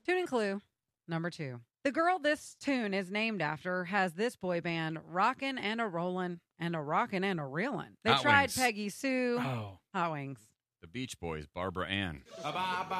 Tuning clue number 2. The girl this tune is named after has this boy band rockin' and a rollin' and a rockin' and a reelin'. They Hot tried Wings. Peggy Sue. Oh. Hot Wings. The Beach Boys, Barbara Ann.